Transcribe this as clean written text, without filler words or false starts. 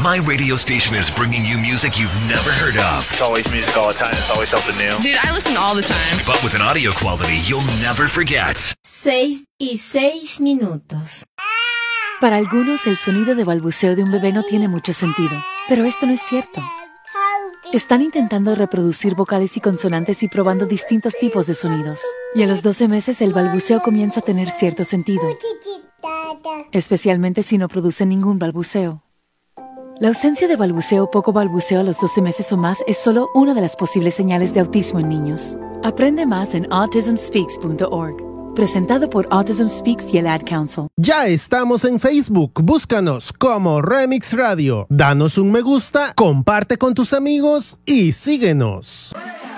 My radio station is bringing you music you've never heard of. It's always music all the time. It's always something new. Dude, I listen all the time. But with an audio quality you'll never forget. 6:06. Para algunos, el sonido de balbuceo de un bebé no tiene mucho sentido, pero esto no es cierto. Están intentando reproducir vocales y consonantes y probando distintos tipos de sonidos. Y a los 12 meses el balbuceo comienza a tener cierto sentido, especialmente si no produce ningún balbuceo. La ausencia de balbuceo o poco balbuceo a los 12 meses o más es solo una de las posibles señales de autismo en niños. Aprende más en autismspeaks.org. Presentado por Autism Speaks y el Ad Council. Ya estamos en Facebook. Búscanos como Remix Radio. Danos un me gusta, comparte con tus amigos y síguenos.